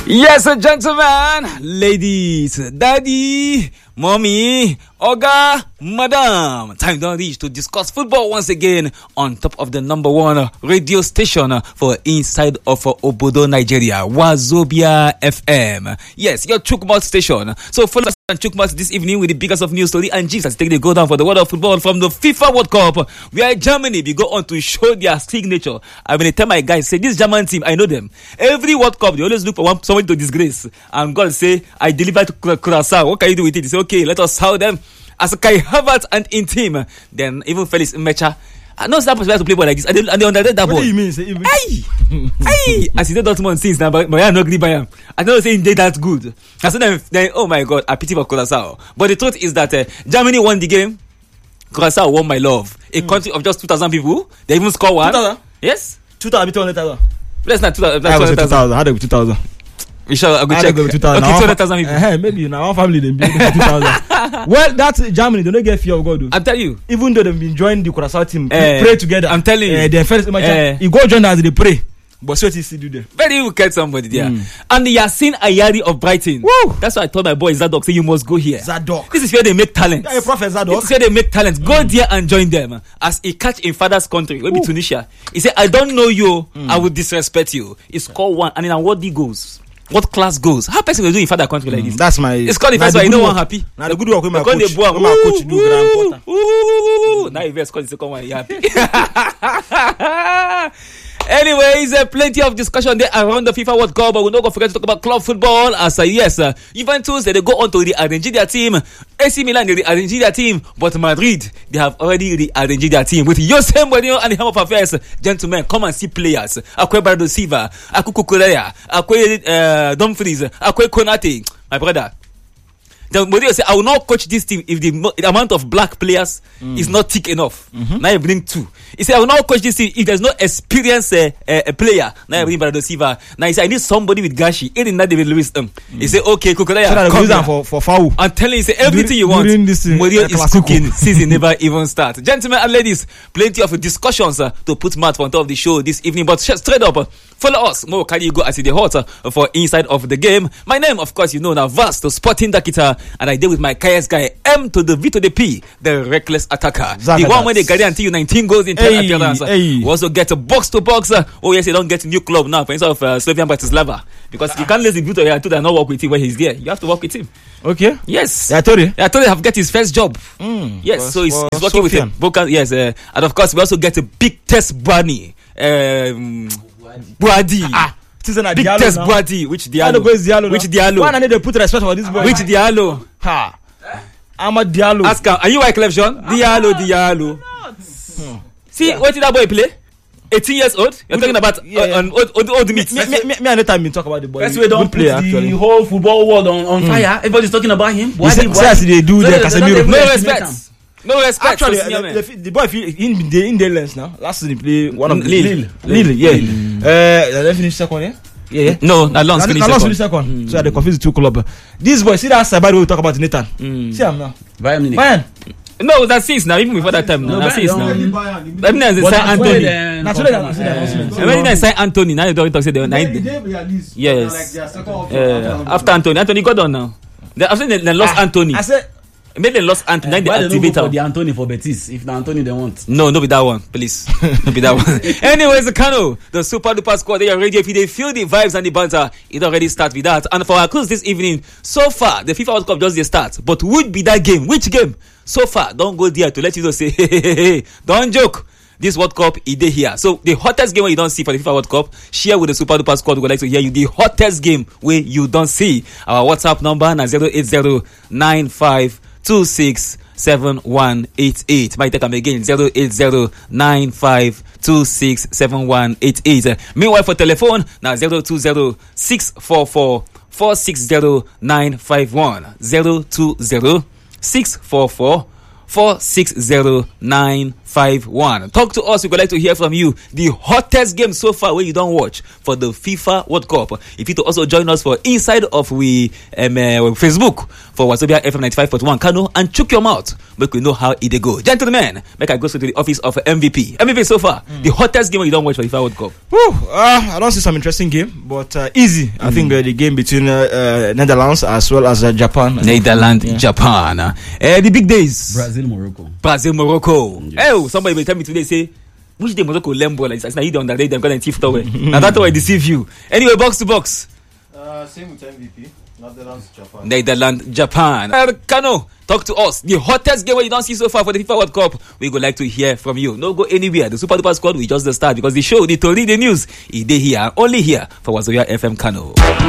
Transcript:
Yes, gentlemen, ladies, daddy, mommy, oga, madam. Time don't reach to discuss football once again on top of the number one radio station for inside of Obodo, Nigeria, Wazobia FM. Yes, your Chukmouth station. So follow us on Chukmouth this evening with the biggest of news story and gist as take the go down for the world of football from the FIFA World Cup. Where Germany we go on to show their signature. I mean, I tell my guys, say this German team, I know them. Every World Cup, they always look for someone to disgrace. And God say, I deliver to Curaçao. What can you do with it? They say, okay, let us how them as Kai Havertz and in team. Then even Felix Mecha. I know some people to play ball like this. And they understand that ball. What do you mean? Hey! As he did Dortmund since now, but I not agree by him. I don't say they that good. And so then, oh my God, I pity for Curaçao. But the truth is that Germany won the game. Curaçao won my love. A country of just 2,000 people. They even score one. 2,000? Yes? 2,000, 200,000. That's not 2,000. I was 2,000. How do 2,000? We shall go check. Go 2,000. Okay, 200,000 people. Maybe now one family they be 2,000. Well, that's Germany. They don't get fear of God. I'm telling you. Even though they've been joining the Curaçao team, pray together. I'm telling you. Their first match, you go join as they pray. But so what is he do there? Very wicked somebody there. And the Yasin Ayari of Brighton. Woo! That's why I told my boy Zadok, say you must go here. Zadok. This is where they make talent. Yeah, Prophet Zadok. This is where they make talent. Go there and join them. As he catch in father's country, maybe Tunisia. He said, I don't know you. I will disrespect you. He scored one. And in what he goes. What class goes? How person will do in father country like this? That's my. It's called the first one. You know one happy. Now the good work with my coach. With my coach do grand important. Now you score the second one. You happy. Anyways, plenty of discussion there around the FIFA World Cup, but we're not going to forget to talk about club football. As Juventus, they go on to rearrange their team. AC Milan, they rearrange their team. But Madrid, they have already rearranged their team. With Jose Mourinho and the helm of affairs, gentlemen, come and see players. Akwe Bernardo Silva, Akwe Kukureya, Akwe Dumfries, Akwe Konate. My brother. The Mourinho said, I will not coach this team if the amount of black players is not thick enough. Now you bring two. He said, I will not coach this team if there's no experienced player. Now you bring Bernardo Silva. Now he said, I need somebody with Gashi. He did not David Lewis. He said, okay, Kukureya, come here. For foul. I'm telling you, he said, everything you want. Mourinho is cooking since he never even starts. Gentlemen and ladies, plenty of discussions to put Matt on top of the show this evening. But straight up, follow us. More can you go as the hot for inside of the game. My name, of course, you know now, Vast, the Sporting Dakita. And I deal with my KS guy, M to the V to the P, the reckless attacker. The one when they guarantee you 19 goals in 10 appearances. We also get a box to box. Oh yes, you don't get a new club now for instead of Slavian Bratislava. Because you can't let the V to the and not work with him when he's there. You have to work with him. Okay. Yes. Yeah, I told you. I told you have get his first job. Yes, so he's working with him. Yes, and of course we also get a big test Brady. Brady. Big test Brady. Which Diallo? Which Diallo? Why need to put respect for this boy? Which Diallo? Ha. I'm a Diallo. Ask him. Are you Wyclef Jean? Diallo. See, what did that boy play? 18 years old? You're talking about old meat. Me and time we talk about the boy. That's why don't put the whole football world on fire. Everybody's talking about him. Why they do the Casemiro? No respect. Actually, the boy in the lens now. Last season he played one of Lille. Yeah. They finished second. Yeah. No, Alonso finished second. So they confused the two clubs. This boy, see that Sabari we talk about Nathan. See him now. Bayern. No, that's since now. Even before that time, now. That's since now. That means it's Saint Anthony. That's Saint Anthony. Now you don't say the yes. After Anthony got on now. After they lost Anthony. I said. Maybe they lost Anthony. They activate for the Anthony for Betis. If the Anthony they want. No be that one, please. No be that one. Anyways, Kano, the Super Duper squad, they are ready. If they feel the vibes and the banter, it already starts with that. And for our cruise this evening, so far, the FIFA World Cup just the start. But would be that game? Which game? So far, don't go there to let you know say, hey, don't joke. This World Cup is here. So the hottest game where you don't see for the FIFA World Cup, share with the Super Duper squad. We would like to hear you the hottest game where you don't see. Our WhatsApp number is 08095267188. Might take them again 08095267188. Meanwhile for telephone now 02064446091 02064446091. 0915-334-851. Talk to us. We would like to hear from you. The hottest game so far where you don't watch for the FIFA World Cup. If you to also join us for inside of Facebook for Wazobia FM 95.1 Kano and chook your mouth. Make we know how it go. Gentlemen, make I go straight to the office of MVP. MVP so far, the hottest game where you don't watch for FIFA World Cup. I don't see some interesting game, but easy. I think the game between Netherlands as well as Japan. Netherlands, Japan. The big days. Brazil, Morocco. Yeah. Oh, somebody will tell me today, say, which day Morocco lembo like this? Now you don't underrate them because they thief away. Now that's why I deceive you. Anyway, box to box. Same with MVP. Netherlands, Japan. Kano, talk to us. The hottest game where you don't see so far for the FIFA World Cup. We would like to hear from you. No go anywhere. The Super Duper Squad will just start because the show, the story, the news, is here, only here for Wazobia FM Kano.